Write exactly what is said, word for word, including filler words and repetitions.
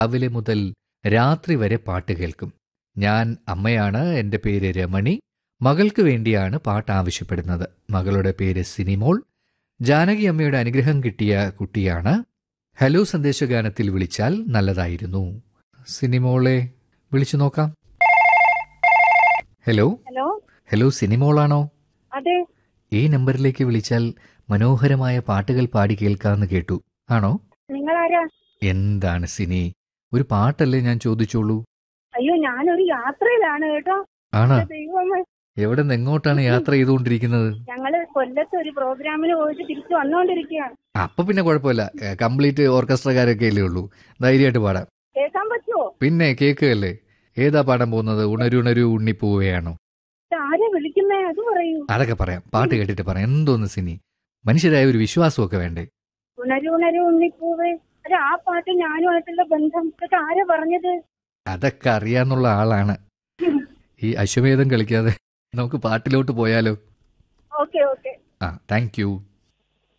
രാവിലെ മുതൽ രാത്രി വരെ പാട്ട് കേൾക്കും. ഞാൻ അമ്മയാണ്. എൻ്റെ പേര് രമണി. മകൾക്ക് വേണ്ടിയാണ് പാട്ട് ആവശ്യപ്പെടുന്നത്. മകളുടെ പേര് സിനിമോൾ. ജാനകി അമ്മയുടെ അനുഗ്രഹം കിട്ടിയ കുട്ടിയാണ്. ഹലോ സന്ദേശഗാനത്തിൽ വിളിച്ചാൽ നല്ലതായിരുന്നു. സിനിമോളെ വിളിച്ചു നോക്കാം. Hello hello hello സിനിമോളാണോ? അതെ. ഈ നമ്പറിലേക്ക് വിളിച്ചാൽ മനോഹരമായ പാട്ടുകൾ പാടി കേൾക്കാമെന്ന് കേട്ടു. ആണോ? നിങ്ങളാരാ? എന്താണ് സിനി, ഒരു പാട്ടല്ലേ ഞാൻ ചോദിച്ചോളൂ. അയ്യോ, ഞാനൊരു യാത്രയിലാണ് കേട്ടോ. ആണോ? ദൈവമേ, എവിടെ നിന്ന് എങ്ങോട്ടാണ് യാത്ര ചെയ്തുകൊണ്ടിരിക്കുന്നത്? ഞങ്ങള് കൊല്ലത്ത് ഒരു പ്രോഗ്രാമിന് പോയിട്ട് തിരിച്ചു വന്നോണ്ടിരിക്കുകയാണ്. അപ്പൊ പിന്നെ കുഴപ്പമില്ല, കംപ്ലീറ്റ് ഓർക്കസ്ട്രക്കാരൊക്കെ അല്ലേ ഉള്ളൂ, ധൈര്യമായിട്ട് പാടാം. കേൾക്കാൻ പറ്റുമോ? പിന്നെ കേൾക്കുകയല്ലേ. ഏതാ പാടാൻ പോകുന്നത്? ഉണരുണരു ഉണ്ണിപ്പോവുകയാണോ? ആരെ വിളിക്കുന്നേ അത് പറയൂ. അതൊക്കെ പറയാം, പാട്ട് കേട്ടിട്ട് പറയാം. എന്തോന്ന് സിനി, മനുഷ്യരായ ഒരു വിശ്വാസമൊക്കെ വേണ്ടേ? ഉണരു ഉണരു ഉണ്ണിപ്പൂവേ, അത് ആ പാട്ട് ഞാനുമായിട്ടുള്ള ബന്ധം ഇതൊക്കെ ആരാ പറഞ്ഞത്? അതൊക്കെ അറിയാന്നുള്ള ആളാണ്. ഈ അശ്വമേധം കളിക്കാതെ നമുക്ക് പാട്ടിലോട്ട് പോയാലോ? Okay okay. ആ, താങ്ക് യു.